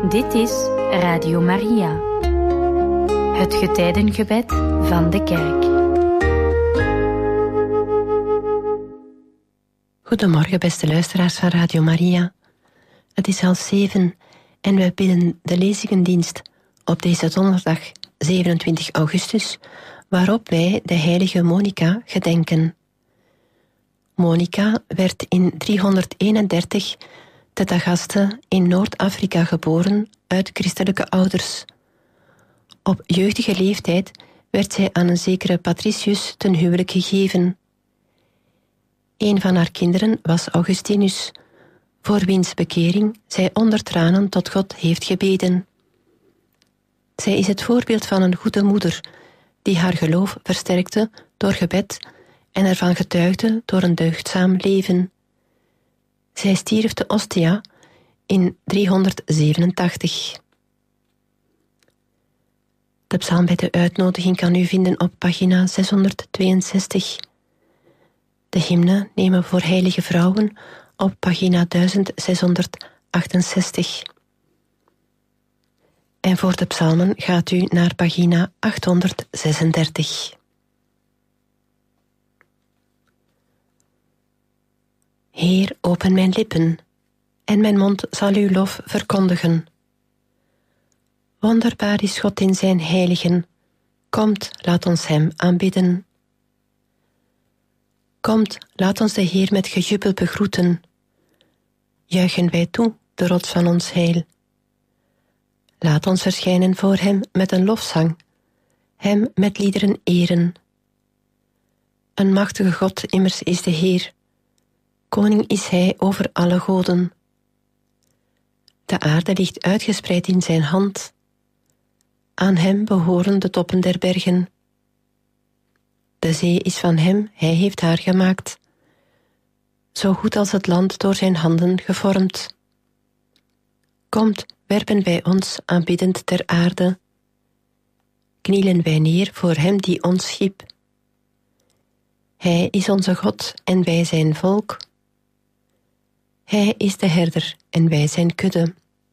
Dit is Radio Maria, het getijdengebed van de kerk. Goedemorgen, beste luisteraars van Radio Maria. Het is 6:30 en wij bidden de lezingendienst op deze donderdag 27 augustus, waarop wij de heilige Monica gedenken. Monica werd in 331 te Tagaste in Noord-Afrika geboren uit christelijke ouders. Op jeugdige leeftijd werd zij aan een zekere Patricius ten huwelijk gegeven. Een van haar kinderen was Augustinus, voor wiens bekering zij onder tranen tot God heeft gebeden. Zij is het voorbeeld van een goede moeder, die haar geloof versterkte door gebed en ervan getuigde door een deugdzaam leven. Zij stierf te Ostia in 387. De psalm bij de uitnodiging kan u vinden op pagina 662. De hymne nemen we voor heilige vrouwen op pagina 1668. En voor de psalmen gaat u naar pagina 836. Heer, open mijn lippen, en mijn mond zal uw lof verkondigen. Wonderbaar is God in zijn heiligen. Komt, laat ons hem aanbidden. Komt, laat ons de Heer met gejubel begroeten. Juichen wij toe, de rots van ons heil. Laat ons verschijnen voor hem met een lofzang, hem met liederen eren. Een machtige God immers is de Heer. Koning is hij over alle goden. De aarde ligt uitgespreid in zijn hand. Aan hem behoren de toppen der bergen. De zee is van hem, hij heeft haar gemaakt. Zo goed als het land door zijn handen gevormd. Komt, werpen wij ons aanbiddend ter aarde. Knielen wij neer voor hem die ons schiep. Hij is onze God en wij zijn volk. Hij is de herder en wij zijn kudde.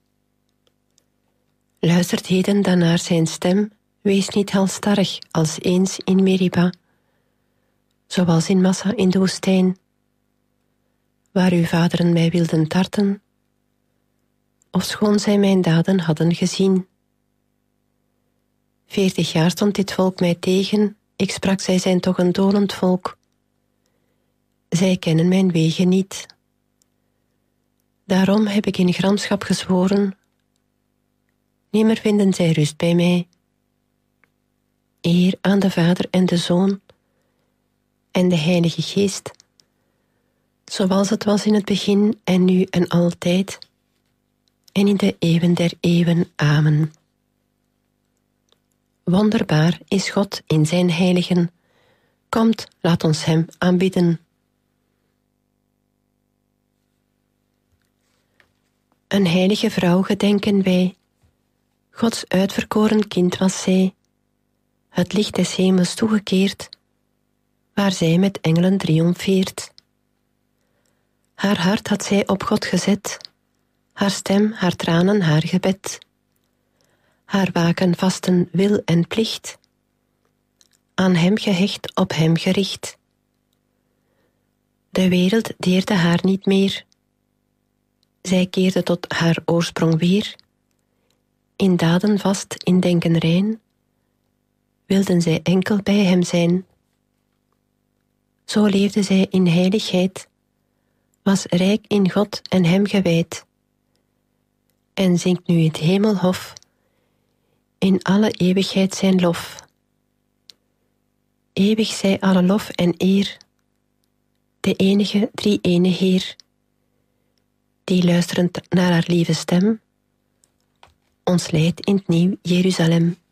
Luistert heden dan naar zijn stem, wees niet halsstarrig als eens in Meriba, zoals in Massa in de woestijn, waar uw vaderen mij wilden tarten, ofschoon zij mijn daden hadden gezien. 40 jaar stond dit volk mij tegen, ik sprak, zij zijn toch een dolend volk. Zij kennen mijn wegen niet. Daarom heb ik in gramschap gezworen, nimmer vinden zij rust bij mij. Eer aan de Vader en de Zoon en de Heilige Geest, zoals het was in het begin en nu en altijd, en in de eeuwen der eeuwen. Amen. Wonderbaar is God in zijn heiligen. Komt, laat ons hem aanbidden. Een heilige vrouw gedenken wij. Gods uitverkoren kind was zij. Het licht des hemels toegekeerd, waar zij met engelen triomfeert. Haar hart had zij op God gezet, haar stem, haar tranen, haar gebed. Haar waken, vasten, wil en plicht, aan hem gehecht, op hem gericht. De wereld deerde haar niet meer. Zij keerde tot haar oorsprong weer. In daden vast, in denken rein, wilden zij enkel bij hem zijn. Zo leefde zij in heiligheid, was rijk in God en hem gewijd. En zingt nu het hemelhof, in alle eeuwigheid zijn lof. Eeuwig zij alle lof en eer, de enige, drie-ene Heer, die luisterend naar haar lieve stem, ons leidt in het nieuw Jeruzalem.